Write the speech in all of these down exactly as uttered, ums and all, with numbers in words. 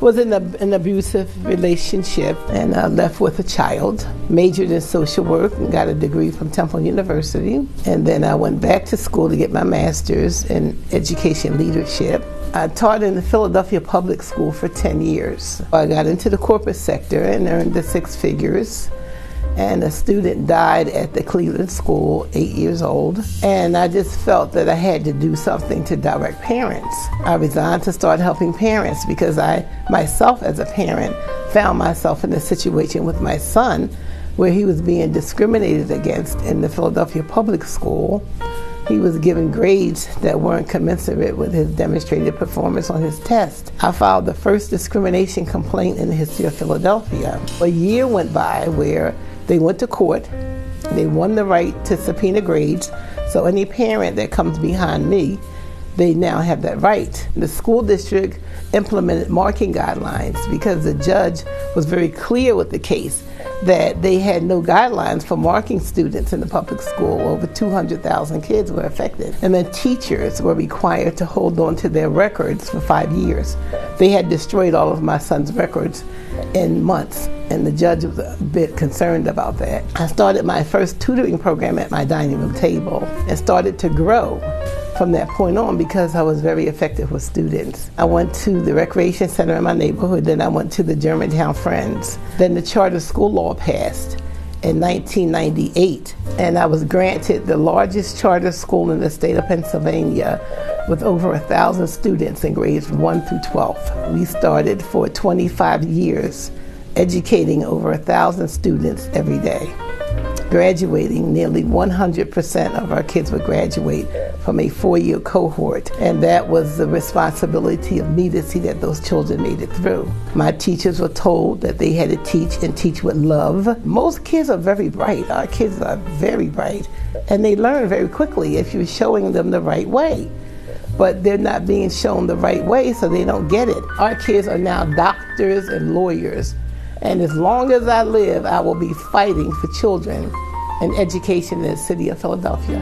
was in a, an abusive relationship, and I left with a child, majored in social work, and got a degree from Temple University. And then I went back to school to get my master's in education leadership. I taught in the Philadelphia Public School for ten years. I got into the corporate sector and earned the six figures. And a student died at the Cleveland School, eight years old. And I just felt that I had to do something to direct parents. I resigned to start helping parents because I, myself as a parent, found myself in a situation with my son where he was being discriminated against in the Philadelphia Public School. He was given grades that weren't commensurate with his demonstrated performance on his test. I filed the first discrimination complaint in the history of Philadelphia. A year went by where they went to court. They won the right to subpoena grades. So any parent that comes behind me, they now have that right. The school district implemented marking guidelines because the judge was very clear with the case that they had no guidelines for marking students in the public school. Over two hundred thousand kids were affected. And then teachers were required to hold on to their records for five years. They had destroyed all of my son's records in months, and the judge was a bit concerned about that. I started my first tutoring program at my dining room table and started to grow from that point on because I was very effective with students. I went to the recreation center in my neighborhood, then I went to the Germantown Friends. Then the charter school law passed in nineteen ninety-eight, and I was granted the largest charter school in the state of Pennsylvania with over a thousand students in grades one through twelve. We started for twenty-five years, educating over a thousand students every day. Graduating, nearly one hundred percent of our kids would graduate from a four-year cohort, and that was the responsibility of me to see that those children made it through. My teachers were told that they had to teach and teach with love. Most kids are very bright. Our kids are very bright, and they learn very quickly if you're showing them the right way. But they're not being shown the right way, so they don't get it. Our kids are now doctors and lawyers. And as long as I live, I will be fighting for children and education in the city of Philadelphia.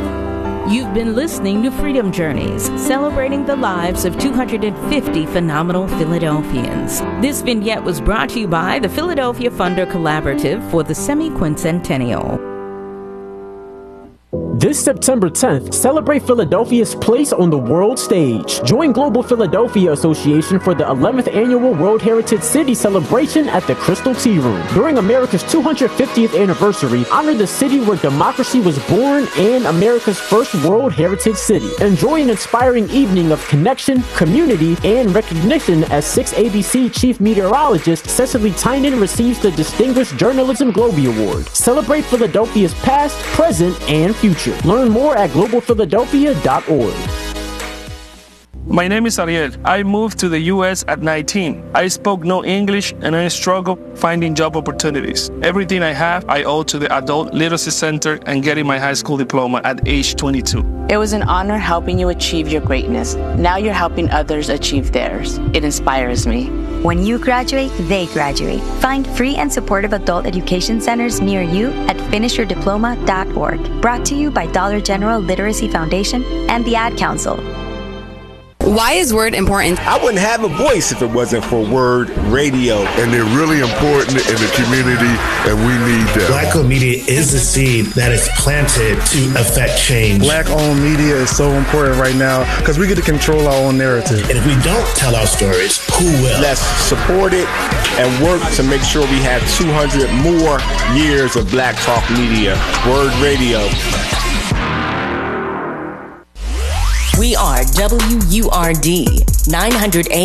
You've been listening to Freedom Journeys, celebrating the lives of two hundred fifty phenomenal Philadelphians. This vignette was brought to you by the Philadelphia Funder Collaborative for the semi-quincentennial. This September tenth, celebrate Philadelphia's place on the world stage. Join Global Philadelphia Association for the eleventh Annual World Heritage City Celebration at the Crystal Tea Room. During America's two hundred fiftieth anniversary, honor the city where democracy was born and America's first World Heritage City. Enjoy an inspiring evening of connection, community, and recognition as six A B C Chief Meteorologist Cecily Tynan receives the Distinguished Journalism Globie Award. Celebrate Philadelphia's past, present, and future. Learn more at global philadelphia dot org. My name is Ariel. I moved to the U S at nineteen. I spoke no English and I struggled finding job opportunities. Everything I have, I owe to the Adult Literacy Center and getting my high school diploma at age twenty-two. It was an honor helping you achieve your greatness. Now you're helping others achieve theirs. It inspires me. When you graduate, they graduate. Find free and supportive adult education centers near you at finish your diploma dot org. Brought to you by Dollar General Literacy Foundation and the Ad Council. Why is Word important? I wouldn't have a voice if it wasn't for Word Radio. And they're really important in the community, and we need them. Black-owned media is the seed that is planted to affect change. Black-owned media is so important right now because we get to control our own narrative. And if we don't tell our stories, who will? Let's support it and work to make sure we have two hundred more years of Black Talk Media. Word Radio. We are W U R D, nine hundred A